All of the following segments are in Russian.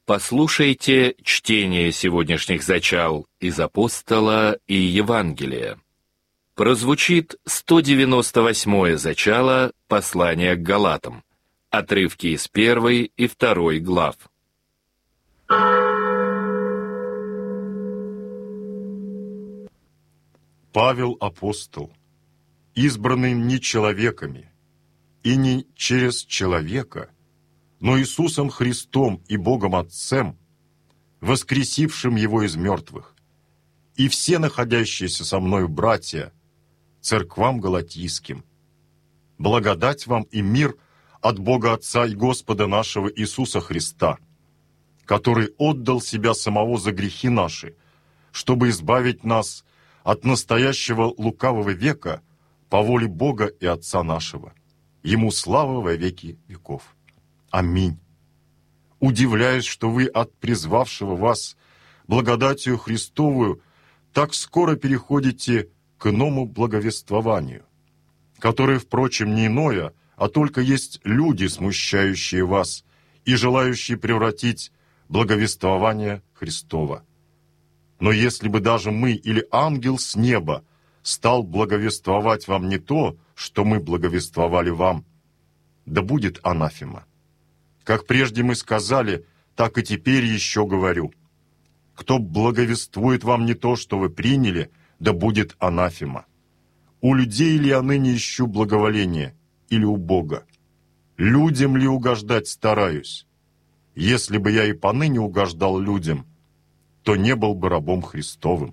Послушайте чтение сегодняшних зачал из Апостола и Евангелия. Прозвучит 198-е зачало послания к Галатам, отрывки из 1 и 2 глав. Павел апостол, избранный не человеками и не через человека, но Иисусом Христом и Богом Отцем, воскресившим Его из мертвых, и все находящиеся со мною братья, церквам галатийским, благодать вам и мир от Бога Отца и Господа нашего Иисуса Христа, который отдал Себя Самого за грехи наши, чтобы избавить нас от настоящего лукавого века по воле Бога и Отца нашего. Ему слава во веки веков. Аминь. Удивляюсь, что вы от призвавшего вас благодатью Христовую так скоро переходите к иному благовествованию, которое, впрочем, не иное, а только есть люди, смущающие вас и желающие превратить благовествование Христова. Но если бы даже мы или ангел с неба стал благовествовать вам не то, что мы благовествовали вам, да будет анафема. Как прежде мы сказали, так и теперь еще говорю. Кто благовествует вам не то, что вы приняли, да будет анафема. У людей ли я ныне ищу благоволение, или у Бога? Людям ли угождать стараюсь? Если бы я и поныне угождал людям, то не был бы рабом Христовым.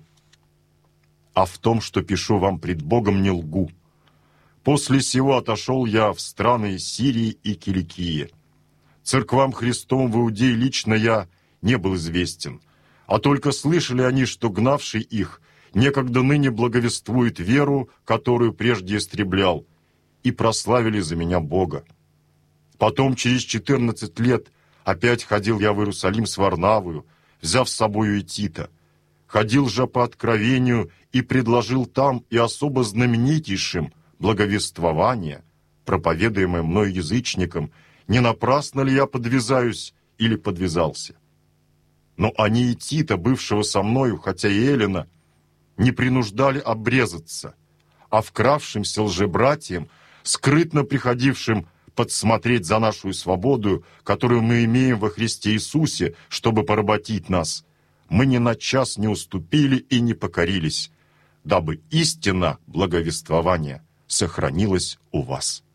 А в том, что пишу вам пред Богом, не лгу. После сего отошел я в страны Сирии и Киликии. Церквам Христовым в Иудее лично я не был известен, а только слышали они, что гнавший их некогда ныне благовествует веру, которую прежде истреблял, и прославили за меня Бога. Потом, через 14 лет, опять ходил я в Иерусалим с Варнавою, взяв с собою и Тита. Ходил же по откровению и предложил там и особо знаменитейшим благовествование, проповедуемое мною язычникам, не напрасно ли я подвязаюсь или подвязался. Но они и Тита, бывшего со мною, хотя и Эллина, не принуждали обрезаться, а вкравшимся лжебратьям, скрытно приходившим подсмотреть за нашу свободу, которую мы имеем во Христе Иисусе, чтобы поработить нас, мы ни на час не уступили и не покорились, дабы истина благовествования сохранилась у вас.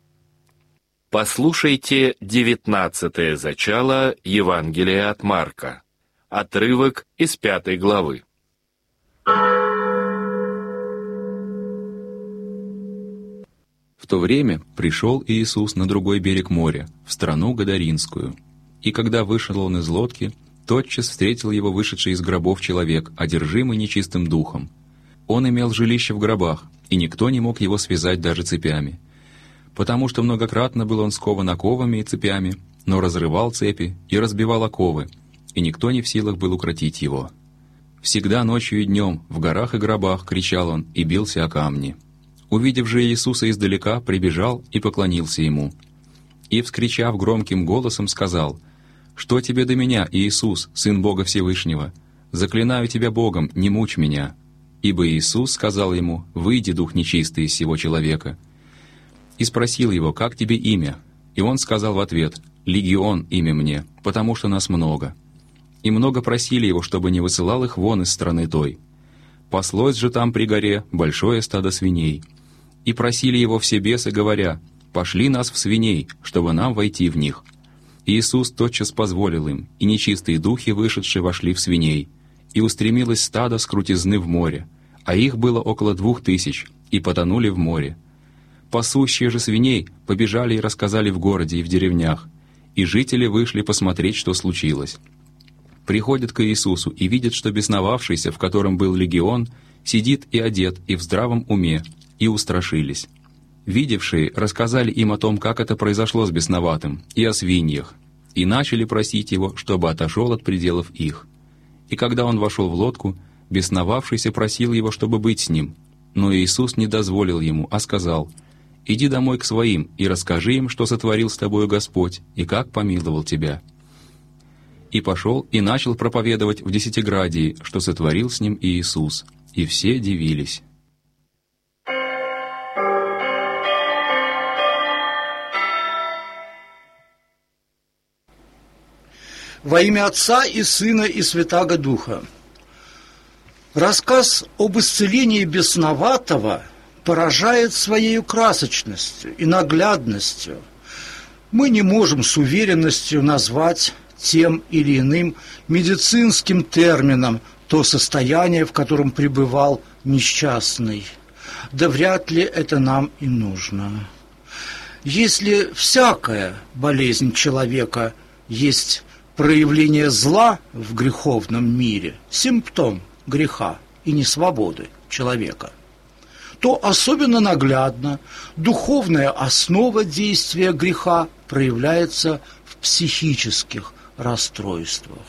Послушайте 19-е зачало Евангелия от Марка, отрывок из 5 главы. В то время пришел Иисус на другой берег моря, в страну Гадаринскую. И когда вышел он из лодки, тотчас встретил его вышедший из гробов человек, одержимый нечистым духом. Он имел жилище в гробах, и никто не мог его связать даже цепями. Потому что многократно был он скован оковами и цепями, но разрывал цепи и разбивал оковы, и никто не в силах был укротить его. Всегда ночью и днем в горах и гробах кричал он и бился о камни. Увидев же Иисуса издалека, прибежал и поклонился ему. И, вскричав громким голосом, сказал: «Что тебе до меня, Иисус, Сын Бога Всевышнего? Заклинаю тебя Богом, не мучь меня». Ибо Иисус сказал ему: «Выйди, дух нечистый, из сего человека». И спросил его: «Как тебе имя?» И он сказал в ответ: «Легион имя мне, потому что нас много». И много просили его, чтобы не высылал их вон из страны той. Паслось же там при горе большое стадо свиней. И просили его все бесы, говоря: «Пошли нас в свиней, чтобы нам войти в них». И Иисус тотчас позволил им, и нечистые духи, вышедшие, вошли в свиней. И устремилось стадо с крутизны в море, а их было около 2000, и потонули в море. Пасущие же свиней побежали и рассказали в городе и в деревнях, и жители вышли посмотреть, что случилось. Приходят к Иисусу и видят, что бесновавшийся, в котором был легион, сидит и одет, и в здравом уме, и устрашились. Видевшие рассказали им о том, как это произошло с бесноватым, и о свиньях, и начали просить его, чтобы отошел от пределов их. И когда он вошел в лодку, бесновавшийся просил его, чтобы быть с ним. Но Иисус не дозволил ему, а сказал: «Иди домой к своим и расскажи им, что сотворил с тобою Господь, и как помиловал тебя». и пошел и начал проповедовать в Десятиградии, что сотворил с ним Иисус, и все дивились. Во имя Отца и Сына и Святаго Духа. Рассказ об исцелении бесноватого поражает своей красочностью и наглядностью. Мы не можем с уверенностью назвать тем или иным медицинским термином то состояние, в котором пребывал несчастный. Да вряд ли это нам и нужно. Если всякая болезнь человека есть проявление зла в греховном мире, симптом греха и несвободы человека, то особенно наглядно духовная основа действия греха проявляется в психических расстройствах.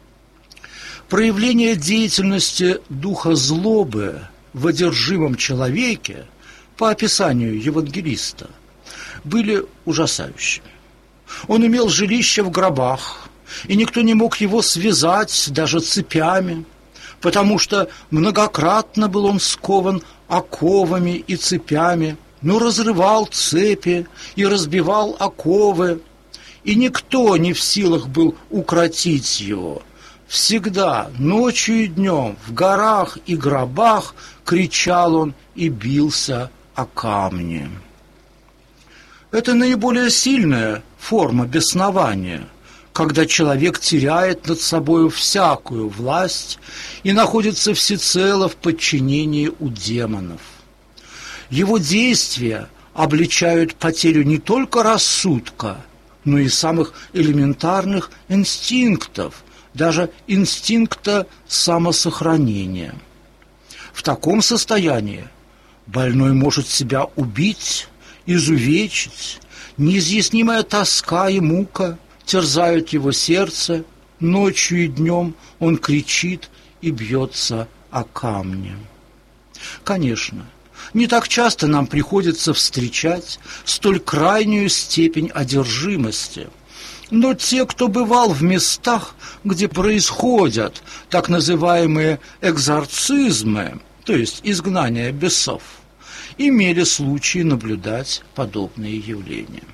Проявление деятельности духа злобы в одержимом человеке, по описанию евангелиста, были ужасающими. Он имел жилище в гробах, и никто не мог его связать даже цепями, потому что многократно был он скован оковами и цепями, но разрывал цепи и разбивал оковы, и никто не в силах был укротить его. Всегда, ночью и днем, в горах и гробах кричал он и бился о камни. Это наиболее сильная форма беснования, когда человек теряет над собою всякую власть и находится всецело в подчинении у демонов. Его действия обличают потерю не только рассудка, но и самых элементарных инстинктов, даже инстинкта самосохранения. В таком состоянии больной может себя убить, изувечить, неизъяснимая тоска и мука терзают его сердце, ночью и днем он кричит и бьется о камни. Конечно, не так часто нам приходится встречать столь крайнюю степень одержимости, но те, кто бывал в местах, где происходят так называемые экзорцизмы, то есть изгнание бесов, имели случай наблюдать подобные явления.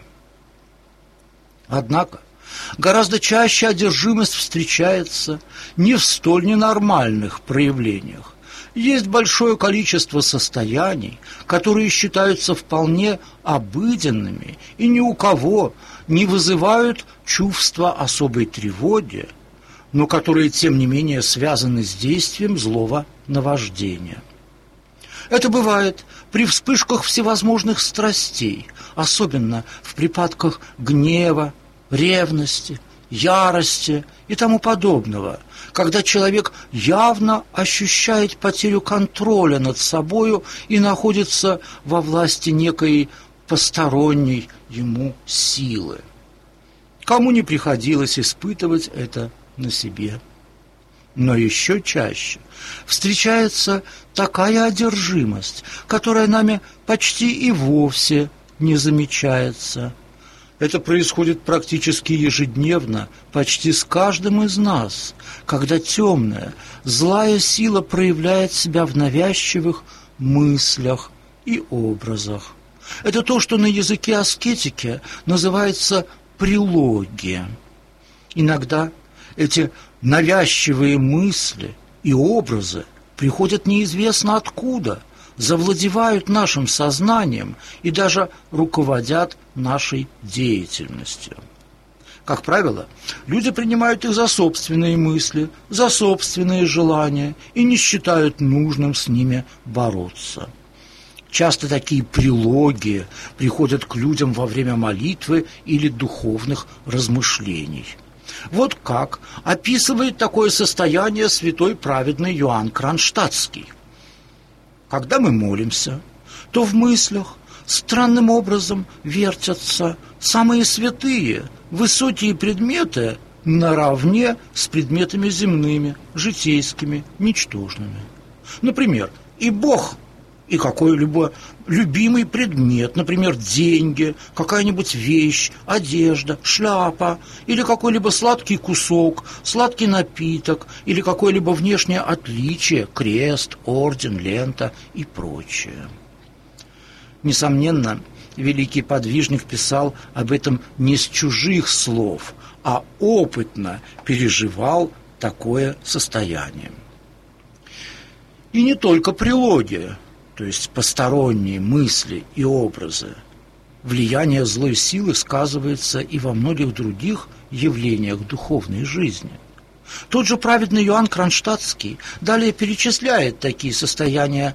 Однако гораздо чаще одержимость встречается не в столь ненормальных проявлениях. Есть большое количество состояний, которые считаются вполне обыденными и ни у кого не вызывают чувства особой тревоги, но которые, тем не менее, связаны с действием злого наваждения. Это бывает при вспышках всевозможных страстей, особенно в припадках гнева, ревности, ярости и тому подобного, когда человек явно ощущает потерю контроля над собою и находится во власти некой посторонней ему силы. Кому не приходилось испытывать это на себе? Но еще чаще встречается такая одержимость, которая нами почти и вовсе не замечается. Это происходит практически ежедневно, почти с каждым из нас, когда темная, злая сила проявляет себя в навязчивых мыслях и образах. Это то, что на языке аскетики называется прилоги. Иногда эти навязчивые мысли и образы приходят неизвестно откуда, завладевают нашим сознанием и даже руководят нашей деятельностью. Как правило, люди принимают их за собственные мысли, за собственные желания и не считают нужным с ними бороться. Часто такие прилоги приходят к людям во время молитвы или духовных размышлений. Вот как описывает такое состояние святой праведный Иоанн Кронштадтский. Когда мы молимся, то в мыслях странным образом вертятся самые святые, высокие предметы наравне с предметами земными, житейскими, ничтожными. Например, и Бог и какой-либо любимый предмет, например, деньги, какая-нибудь вещь, одежда, шляпа, или какой-либо сладкий кусок, сладкий напиток, или какое-либо внешнее отличие, крест, орден, лента и прочее. Несомненно, великий подвижник писал об этом не с чужих слов, а опытно переживал такое состояние. И не только прилоги, то есть посторонние мысли и образы. Влияние злой силы сказывается и во многих других явлениях духовной жизни. Тот же праведный Иоанн Кронштадтский далее перечисляет такие состояния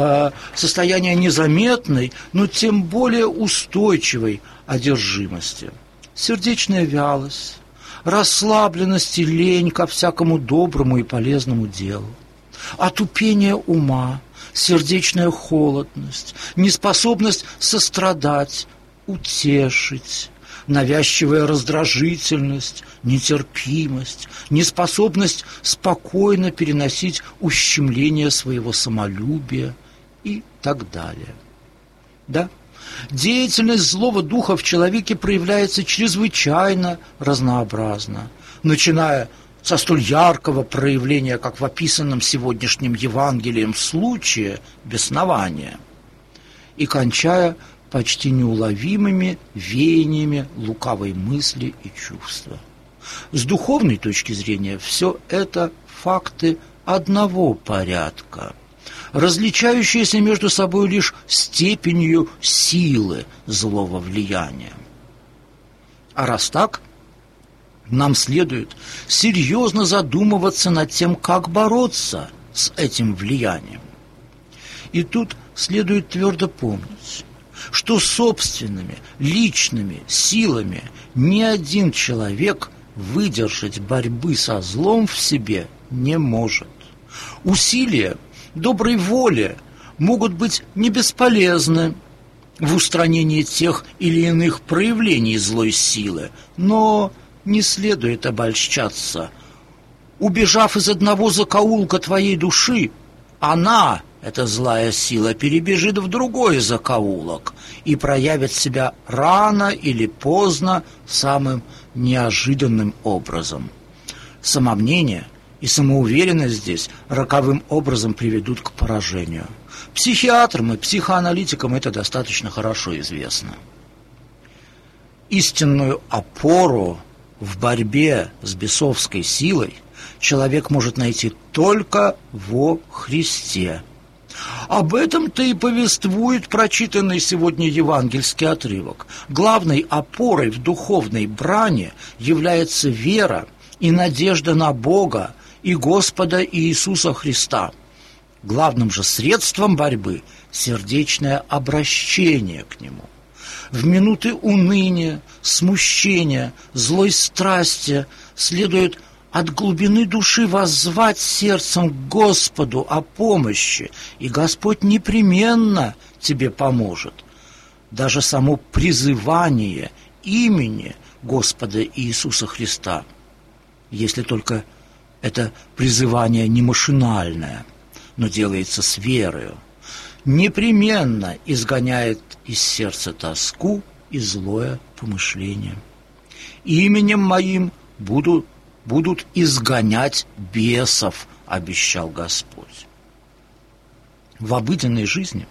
незаметной, но тем более устойчивой одержимости. Сердечная вялость, расслабленность и лень ко всякому доброму и полезному делу, отупение ума, сердечная холодность, неспособность сострадать, утешить, навязчивая раздражительность, нетерпимость, неспособность спокойно переносить ущемление своего самолюбия и так далее. Да, деятельность злого духа в человеке проявляется чрезвычайно разнообразно, начиная со столь яркого проявления, как в описанном сегодняшним Евангелием случае беснования, и кончая почти неуловимыми веяниями лукавой мысли и чувства. С духовной точки зрения все это факты одного порядка, различающиеся между собой лишь степенью силы злого влияния. А раз так, нам следует серьезно задумываться над тем, как бороться с этим влиянием. И тут следует твердо помнить, что собственными личными силами ни один человек выдержать борьбы со злом в себе не может. Усилия доброй воли могут быть не бесполезны в устранении тех или иных проявлений злой силы, но не следует обольщаться. Убежав из одного закоулка твоей души, она, эта злая сила, перебежит в другой закоулок и проявит себя рано или поздно самым неожиданным образом. Самомнение и самоуверенность здесь роковым образом приведут к поражению. Психиатрам и психоаналитикам это достаточно хорошо известно. Истинную опору в борьбе с бесовской силой человек может найти только во Христе. Об этом-то и повествует прочитанный сегодня евангельский отрывок. Главной опорой в духовной брани является вера и надежда на Бога и Господа Иисуса Христа. Главным же средством борьбы – сердечное обращение к Нему. В минуты уныния, смущения, злой страсти следует от глубины души воззвать сердцем к Господу о помощи, и Господь непременно тебе поможет. Даже само призывание имени Господа Иисуса Христа, если только это призывание не машинальное, но делается с верою, непременно изгоняет из сердца тоску и злое помышление. Именем моим будут изгонять бесов, обещал Господь. В обыденной жизни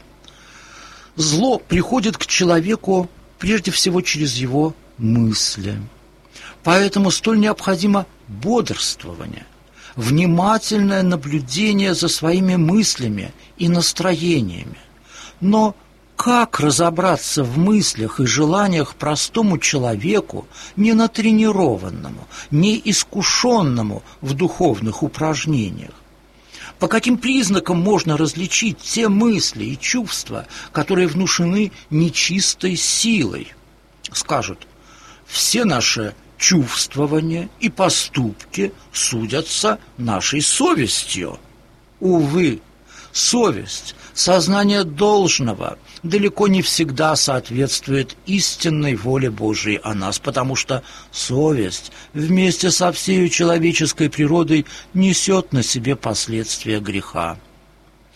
зло приходит к человеку прежде всего через его мысли. Поэтому столь необходимо бодрствование, внимательное наблюдение за своими мыслями и настроениями. Но как разобраться в мыслях и желаниях простому человеку, не натренированному, не искушенному в духовных упражнениях? По каким признакам можно различить те мысли и чувства, которые внушены нечистой силой? Скажут, все наши чувствования и поступки судятся нашей совестью. Увы, совесть, сознание должного далеко не всегда соответствует истинной воле Божией о нас, потому что совесть вместе со всей человеческой природой несет на себе последствия греха.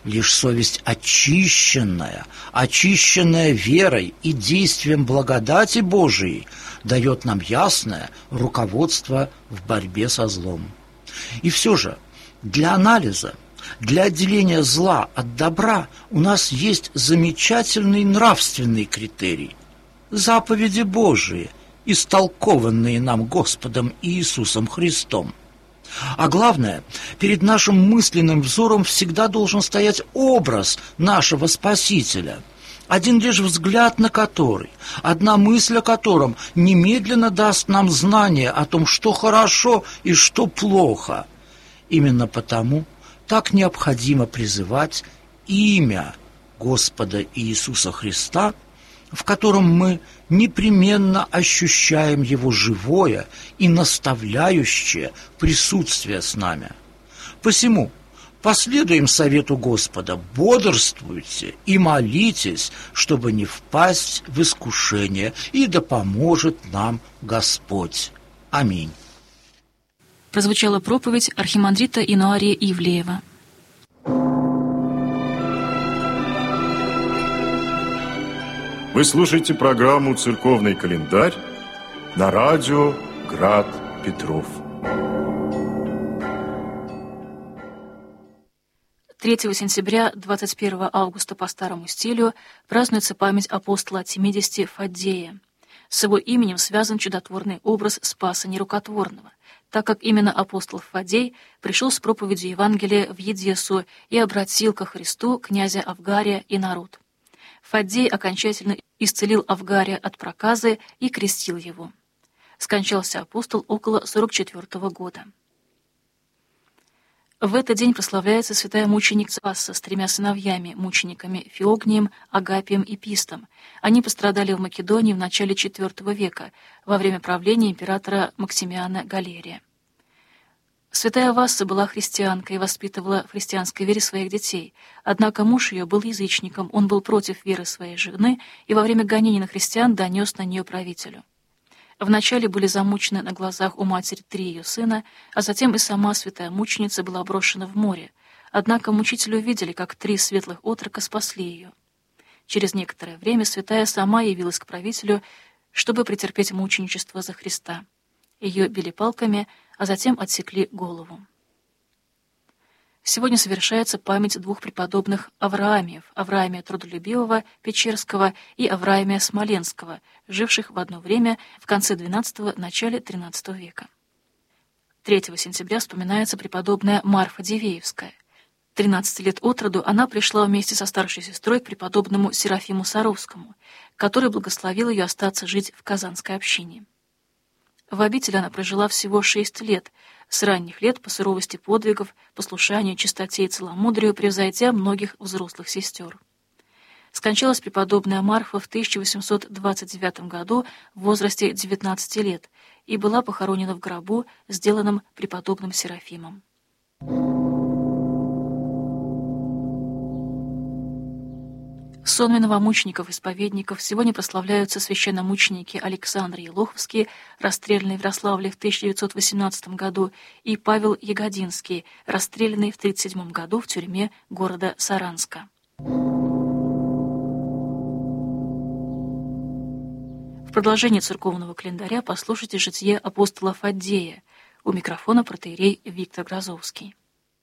Лишь совесть очищенная верой и действием благодати Божией дает нам ясное руководство в борьбе со злом. И все же для анализа, для отделения зла от добра у нас есть замечательный нравственный критерий – заповеди Божии, истолкованные нам Господом Иисусом Христом. А главное, перед нашим мысленным взором всегда должен стоять образ нашего Спасителя, один лишь взгляд на который, одна мысль о котором немедленно даст нам знание о том, что хорошо и что плохо. Именно потому так необходимо призывать имя Господа Иисуса Христа, в котором мы непременно ощущаем Его живое и наставляющее присутствие с нами. Посему последуем совету Господа, бодрствуйте и молитесь, чтобы не впасть в искушение, и да поможет нам Господь. Аминь. Прозвучала проповедь архимандрита Инуария Ивлеева. Вы слушаете программу «Церковный календарь» на радио «Град Петров». 3 сентября, 21 августа по старому стилю празднуется память апостола от 70 Фаддея. С его именем связан чудотворный образ Спаса Нерукотворного, так как именно апостол Фаддей пришел с проповедью Евангелия в Едессу и обратил ко Христу князя Авгария и народ. Фаддей окончательно исцелил Авгария от проказы и крестил его. Скончался апостол около 44 года. В этот день прославляется святая мученица Спаса с 3 сыновьями, мучениками Феогнием, Агапием и Пистом. Они пострадали в Македонии в начале IV века, во время правления императора Максимиана Галерия. Святая Васса была христианкой и воспитывала в христианской вере своих детей, однако муж ее был язычником, он был против веры своей жены и во время гонений на христиан донес на нее правителю. Вначале были замучены на глазах у матери 3 ее сына, а затем и сама святая мученица была брошена в море, однако мучители увидели, как 3 светлых отрока спасли ее. Через некоторое время святая сама явилась к правителю, чтобы претерпеть мученичество за Христа. Ее били палками, а затем отсекли голову. Сегодня совершается память 2 преподобных Авраамиев, Авраамия Трудолюбивого, Печерского и Авраамия Смоленского, живших в одно время в конце XII – начале XIII века. 3 сентября вспоминается преподобная Марфа Дивеевская. 13 лет от роду она пришла вместе со старшей сестрой к преподобному Серафиму Саровскому, который благословил ее остаться жить в Казанской общине. В обители она прожила всего 6 лет, с ранних лет по суровости подвигов, послушанию, чистоте и целомудрию превзойдя многих взрослых сестер. Скончалась преподобная Марфа в 1829 году в возрасте 19 лет и была похоронена в гробу, сделанном преподобным Серафимом. Сонмы новомучеников-исповедников сегодня прославляются священномученики Александр Елоховский, расстрелянный в Ярославле в 1918 году, и Павел Ягодинский, расстрелянный в 1937 году в тюрьме города Саранска. В продолжении церковного календаря послушайте житие апостола Фаддея. У микрофона протоиерей Виктор Грозовский.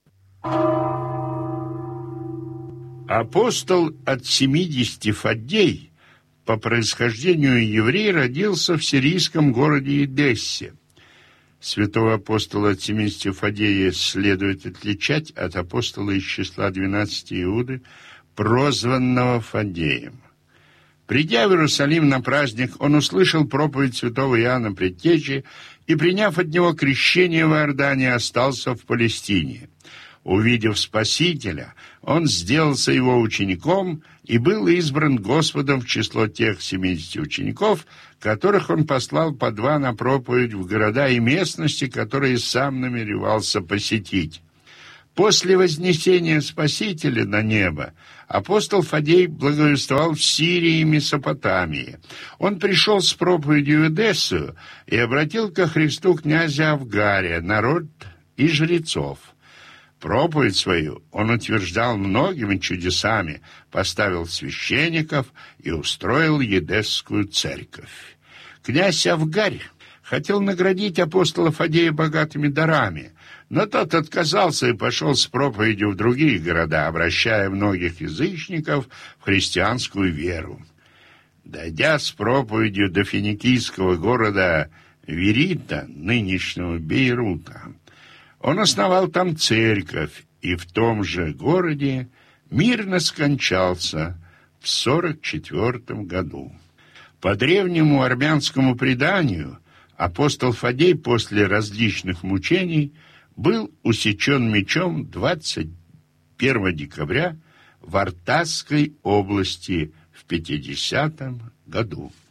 Апостол от 70 Фаддей, по происхождению еврей, родился в сирийском городе Эдессе. Святого апостола от 70 Фаддея следует отличать от апостола из числа 12 Иуды, прозванного Фаддеем. Придя в Иерусалим на праздник, он услышал проповедь святого Иоанна Предтечи и, приняв от него крещение в Иордане, остался в Палестине. Увидев Спасителя, он сделался его учеником и был избран Господом в число тех 70 учеников, которых он послал по 2 на проповедь в города и местности, которые сам намеревался посетить. После вознесения Спасителя на небо апостол Фаддей благовествовал в Сирии и Месопотамии. Он пришел с проповедью в Эдессу и обратил ко Христу князя Авгария, народ и жрецов. Проповедь свою он утверждал многими чудесами, поставил священников и устроил Едесскую церковь. Князь Авгарь хотел наградить апостола Фадея богатыми дарами, но тот отказался и пошел с проповедью в другие города, обращая многих язычников в христианскую веру. Дойдя с проповедью до финикийского города Верита, нынешнего Бейрута, он основал там церковь, и в том же городе мирно скончался в 44 году. По древнему армянскому преданию, апостол Фадей после различных мучений был усечен мечом 21 декабря в Артасской области в 50 году.